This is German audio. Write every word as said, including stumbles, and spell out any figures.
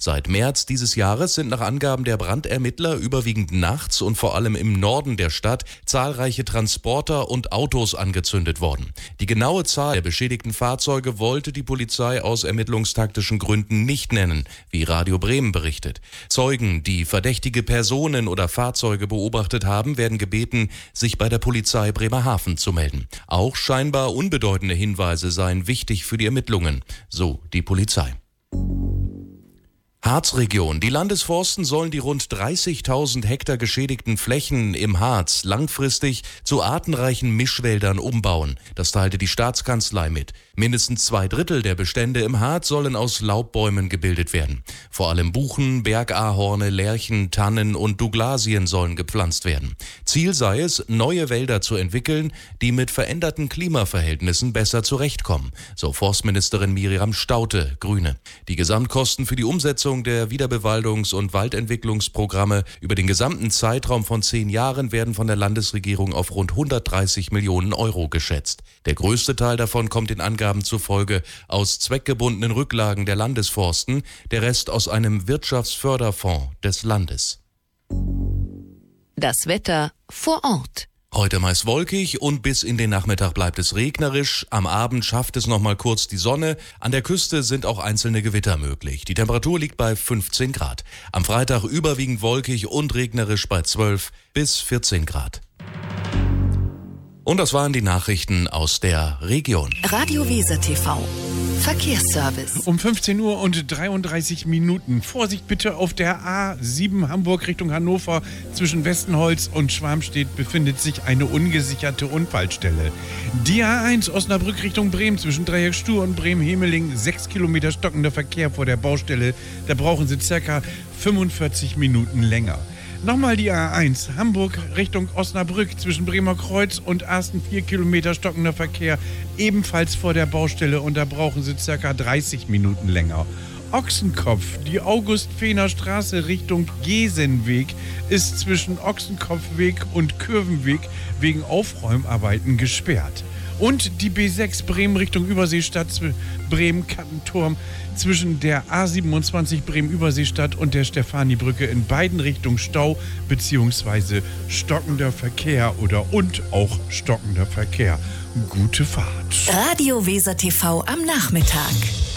Seit März dieses Jahres sind nach Angaben der Brandermittler überwiegend nachts und vor allem im Norden der Stadt zahlreiche Transporter und Autos angezündet worden. Die genaue Zahl der beschädigten Fahrzeuge wollte die Polizei aus ermittlungstaktischen Gründen nicht nennen, wie Radio Bremen berichtet. Zeugen, die verdächtige Personen oder Fahrzeuge beobachtet haben, werden gebeten, sich bei der Polizei Bremerhaven zu melden. Auch scheinbar unbedeutende Hinweise seien wichtig für die Ermittlungen, so die Polizei. Harzregion. Die Landesforsten sollen die rund dreißigtausend Hektar geschädigten Flächen im Harz langfristig zu artenreichen Mischwäldern umbauen. Das teilte die Staatskanzlei mit. Mindestens zwei Drittel der Bestände im Harz sollen aus Laubbäumen gebildet werden. Vor allem Buchen, Bergahorne, Lärchen, Tannen und Douglasien sollen gepflanzt werden. Ziel sei es, neue Wälder zu entwickeln, die mit veränderten Klimaverhältnissen besser zurechtkommen, so Forstministerin Miriam Staudte, Grüne. Die Gesamtkosten für die Umsetzung der Wiederbewaldungs- und Waldentwicklungsprogramme über den gesamten Zeitraum von zehn Jahren werden von der Landesregierung auf rund hundertdreißig Millionen Euro geschätzt. Der größte Teil davon kommt den Angaben zufolge aus zweckgebundenen Rücklagen der Landesforsten, der Rest aus einem Wirtschaftsförderfonds des Landes. Das Wetter vor Ort. Heute meist wolkig und bis in den Nachmittag bleibt es regnerisch. Am Abend schafft es noch mal kurz die Sonne. An der Küste sind auch einzelne Gewitter möglich. Die Temperatur liegt bei fünfzehn Grad. Am Freitag überwiegend wolkig und regnerisch bei zwölf bis vierzehn Grad. Und das waren die Nachrichten aus der Region. Radio Weser T V. Verkehrsservice. Um fünfzehn Uhr und dreiunddreißig Minuten. Vorsicht bitte auf der A sieben Hamburg Richtung Hannover. Zwischen Westenholz und Schwarmstedt befindet sich eine ungesicherte Unfallstelle. Die A eins Osnabrück Richtung Bremen zwischen Dreieck Stur und Bremen-Hemeling. Sechs Kilometer stockender Verkehr vor der Baustelle. Da brauchen Sie circa fünfundvierzig Minuten länger. Nochmal die A eins, Hamburg Richtung Osnabrück, zwischen Bremer Kreuz und Asten vier Kilometer stockender Verkehr, ebenfalls vor der Baustelle und da brauchen Sie circa dreißig Minuten länger. Ochsenkopf, die August-Fehner Straße Richtung Gesenweg ist zwischen Ochsenkopfweg und Kürvenweg wegen Aufräumarbeiten gesperrt. Und die B sechs Bremen Richtung Überseestadt, Bremen-Kattenturm zwischen der A siebenundzwanzig Bremen-Überseestadt und der Stefanibrücke in beiden Richtungen Stau bzw. stockender Verkehr oder und auch stockender Verkehr. Gute Fahrt. Radio Weser T V am Nachmittag.